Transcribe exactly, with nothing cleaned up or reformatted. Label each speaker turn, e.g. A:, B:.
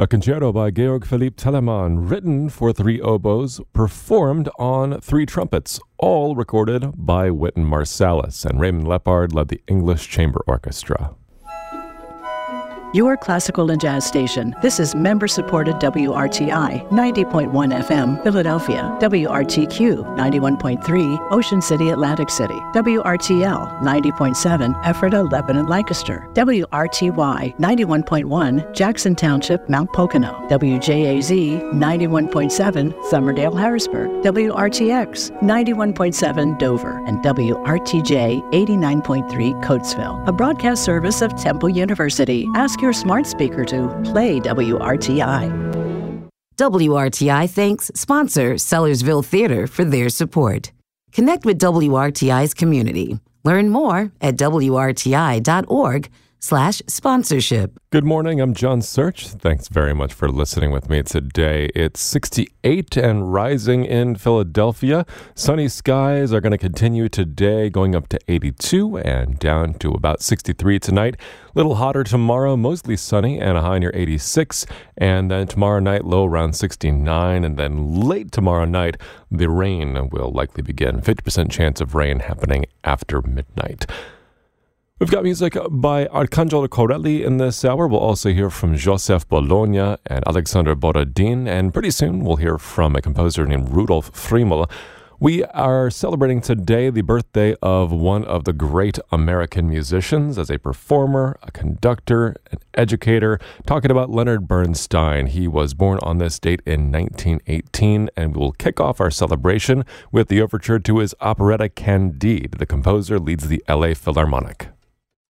A: A concerto by Georg Philipp Telemann, written for three oboes, performed on three trumpets, all recorded by Wynton Marsalis, and Raymond Lepard led the English Chamber Orchestra.
B: Your classical and jazz station. This is member-supported W R T I, ninety point one F M, Philadelphia. W R T Q, ninety-one point three, Ocean City, Atlantic City. W R T L, ninety point seven, Ephrata, Lebanon, Lancaster. W R T Y, ninety-one point one, Jackson Township, Mount Pocono. W J A Z, ninety-one point seven, Somerdale, Harrisburg. W R T X, ninety-one point seven, Dover. And W R T J, eighty-nine point three, Coatesville. A broadcast service of Temple University. Ask your smart speaker to play W R T I.
C: W R T I thanks sponsor Sellersville Theater for their support. Connect with W R T I's community. Learn more at W R T I dot org slash sponsorship.
A: Good morning, I'm John Search. Thanks very much for listening with me today. It's sixty-eight and rising in Philadelphia. Sunny skies are going to continue today, going up to eighty-two and down to about sixty-three tonight. A little hotter tomorrow, mostly sunny and a high near eighty-six. And then tomorrow night, low around sixty-nine. And then late tomorrow night, the rain will likely begin. fifty percent chance of rain happening after midnight. We've got music by Arcangelo Corelli in this hour. We'll also hear from Joseph Bologna and Alexander Borodin, and pretty soon we'll hear from a composer named Rudolf Friml. We are celebrating today the birthday of one of the great American musicians as a performer, a conductor, an educator, talking about Leonard Bernstein. He was born on this date in nineteen eighteen, and we will kick off our celebration with the overture to his operetta Candide. The composer leads the L A Philharmonic.